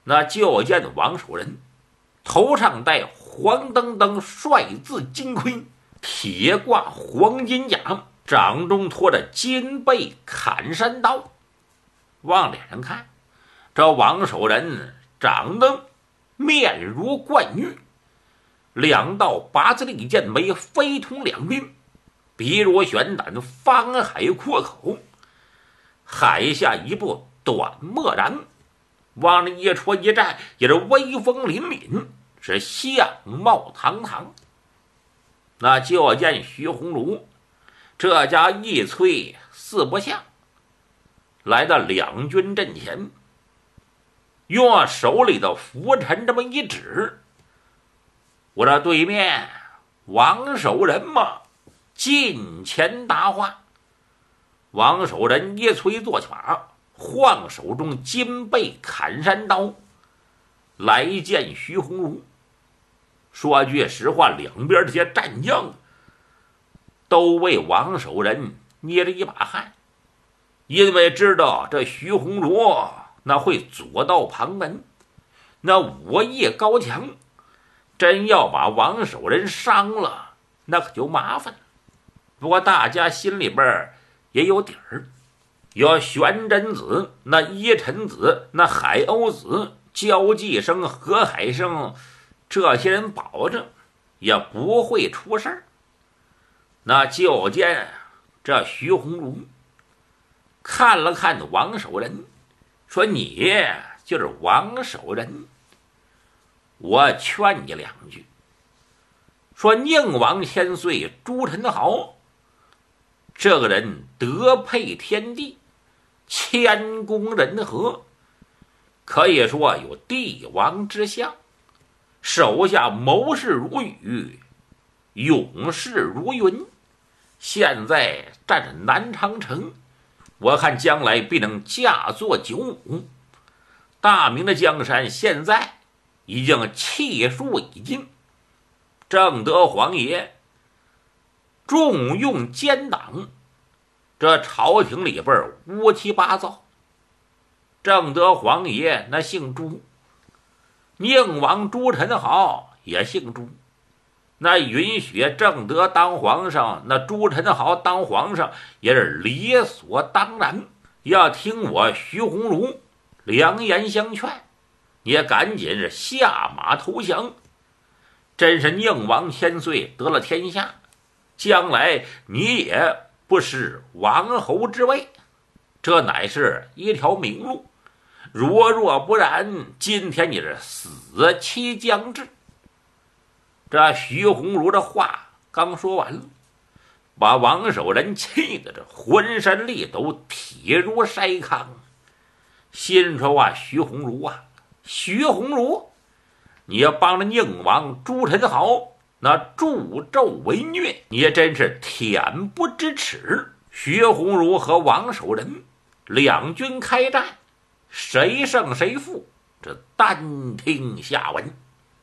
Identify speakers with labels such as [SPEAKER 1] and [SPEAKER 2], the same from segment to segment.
[SPEAKER 1] 那就见王守仁头上戴黄澄澄帅字金盔，铁挂黄金甲，掌中托着金背砍山刀。往脸上看，这王守仁长得面如冠玉，两道八字利剑眉飞通两鬓，鼻如悬胆，方海阔口，海下一步短漠然，往那一戳一站，也是威风凛凛，是相貌堂堂。那就见徐鸿儒这家一催四不像，来到两军阵前，用手里的拂尘这么一指，我这对面王守仁嘛，近前答话。王守仁一催坐马，晃手中金背砍山刀来见徐鸿儒。说句实话，两边这些战将都为王守仁捏着一把汗，因为知道这徐鸿儒那会左道旁门，那武艺高强，真要把王守仁伤了，那可就麻烦了。不过大家心里边也有底儿，有玄真子、那依尘子、那海鸥子、焦继生、何海生这些人保证也不会出事儿。那就见这徐鸿儒看了看王守仁，说：“你就是王守仁，我劝你两句。说宁王千岁朱宸濠这个人德配天地，谦恭仁和，可以说有帝王之相，手下谋士如雨，勇士如云。现在占着南长城，我看将来必能驾作九五。大明的江山现在已经气数已尽，正德皇爷重用奸党，这朝廷里边乌七八糟。正德皇爷那姓朱，宁王朱宸濠也姓朱，那允许正德当皇上，那朱宸濠当皇上也是理所当然。要听我徐鸿儒良言相劝，你也赶紧是下马投降。真是宁王千岁得了天下，将来你也不失王侯之位，这乃是一条明路。若不然，今天你是死期将至。这徐鸿儒的话刚说完了，把王守仁气得这浑身力抖，体如筛糠。心说话，徐鸿儒啊，徐鸿儒，你要帮着宁王朱宸濠那助纣为虐，你也真是恬不知耻。徐鸿儒和王守仁两军开战，谁胜谁负，这单听下文。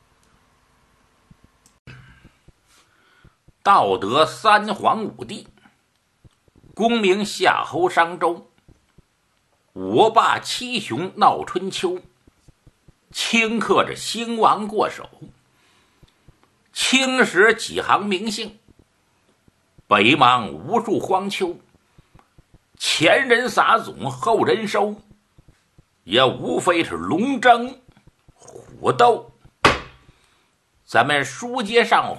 [SPEAKER 1] 道德三皇五帝，功名夏侯商周，五霸七雄闹春秋，顷刻着兴亡过手，青史几行名姓，北邙无数荒丘，前人撒种后人收，也无非是龙争虎斗。咱们书接上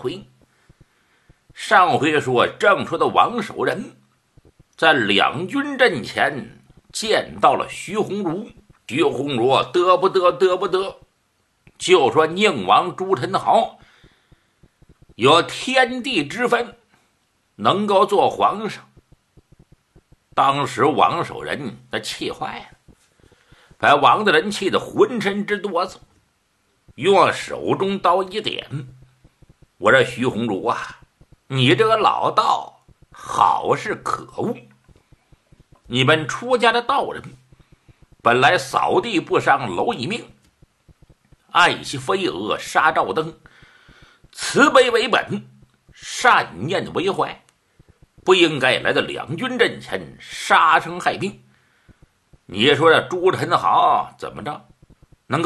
[SPEAKER 1] 回说，正说的王守仁在两军阵前见到了徐鸿儒。徐鸿儒得不得，就说宁王朱宸濠有天地之分，能够做皇上。当时王守仁他气坏了，把王大人气得浑身直哆嗦，用手中刀一点：“我这徐鸿儒啊，你这个老道好是可恶！你们出家的道人本来扫地不伤蝼蚁命，爱惜飞蛾杀照灯，慈悲为本，善念为怀，不应该来到两军阵前杀生害命。你说这朱宸濠怎么着？